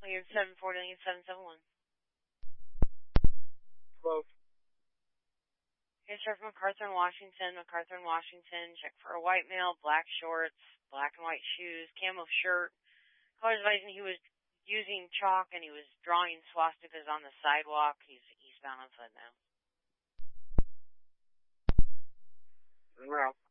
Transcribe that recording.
You're 749-771. Close. Hey, sir, from MacArthur in Washington. MacArthur in Washington. Check for a white male, black shorts, black and white shoes, camo shirt. Caller's advising he was using chalk and he was drawing swastikas on the sidewalk. He's eastbound on Foot now. Well.